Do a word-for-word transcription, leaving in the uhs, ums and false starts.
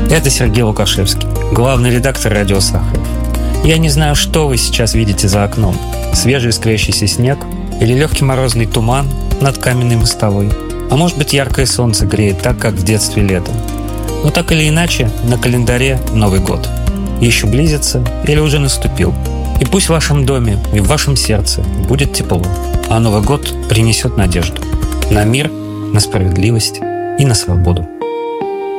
Это Сергей Лукашевский, главный редактор «Радио Сахаров». Я не знаю, что вы сейчас видите за окном. Свежий искрящийся снег или легкий морозный туман над каменной мостовой. А может быть, яркое солнце греет так, как в детстве летом. Но так или иначе, на календаре Новый год. Еще близится или уже наступил. И пусть в вашем доме и в вашем сердце будет тепло. А Новый год принесет надежду. На мир, на справедливость и на свободу.